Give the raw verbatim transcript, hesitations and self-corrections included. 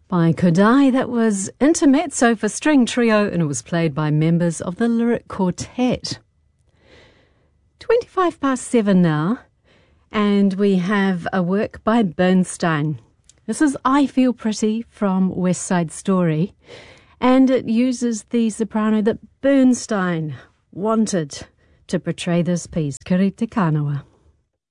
By Kodai, that was Intermezzo for String Trio, and it was played by members of the Lyric Quartet. twenty-five past seven now, and we have a work by Bernstein. This is I Feel Pretty from West Side Story, and it uses the soprano that Bernstein wanted to portray this piece, Kirite Kanawa.